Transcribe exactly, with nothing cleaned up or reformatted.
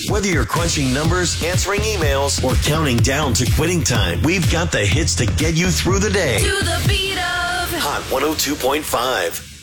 Whether you're crunching numbers, answering emails, or counting down to quitting time, we've got the hits to get you through the day. To the beat of Hot one oh two point five.